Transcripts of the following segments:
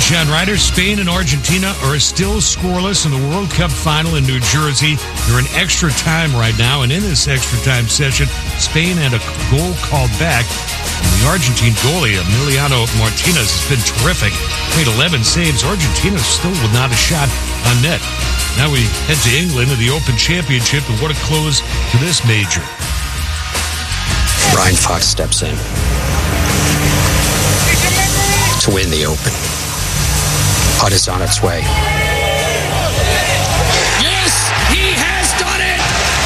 John Ryder. Spain and Argentina are still scoreless in the World Cup final in New Jersey. They're in extra time right now, and in this extra time session, Spain had a goal called back. And the Argentine goalie, Emiliano Martinez, has been terrific. Made 11 saves. Argentina still with not a shot on net. Now we head to England in the Open Championship, and what a close to this major. Ryan Fox steps in to win the Open. Putt is on its way. Yes, he has done it!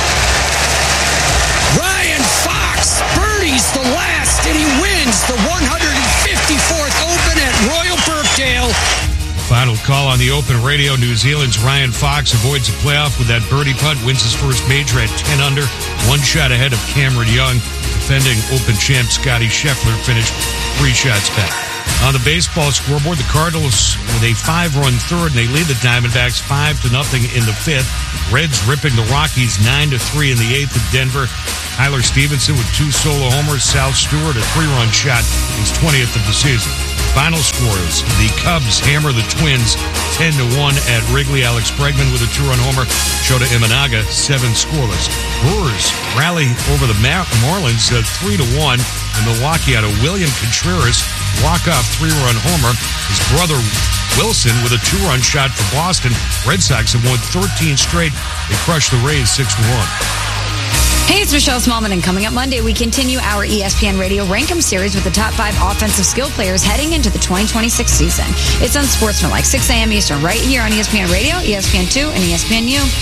Ryan Fox birdies the last, and he wins the 154th Open at Royal Birkdale. Final call on the Open Radio. New Zealand's Ryan Fox avoids a playoff with that birdie putt, wins his first major at 10 under, one shot ahead of Cameron Young. Defending Open champ Scotty Scheffler finished 3 shots back. On the baseball scoreboard, the Cardinals with a 5-run third, and they lead the Diamondbacks 5-0 in the 5th. Reds ripping the Rockies 9-3 in the 8th at Denver. Tyler Stevenson with 2 solo homers. Sal Stewart, a 3-run shot, his 20th of the season. Final scores, the Cubs hammer the Twins 10-1 at Wrigley. Alex Bregman with a 2-run homer. Shota Imanaga, 7 scoreless. Brewers rally over the Marlins 3-1 in Milwaukee out of William Contreras. Walk-off 3-run homer. His brother Wilson with a 2-run shot for Boston. Red Sox have won 13 straight. They crushed the Rays 6-1. Hey, it's Michelle Smallman, and coming up Monday, we continue our ESPN Radio Rankem series with the top 5 offensive skill players heading into the 2026 season. It's Unsportsmanlike, 6 a.m. Eastern, right here on ESPN Radio, ESPN2, and ESPNU.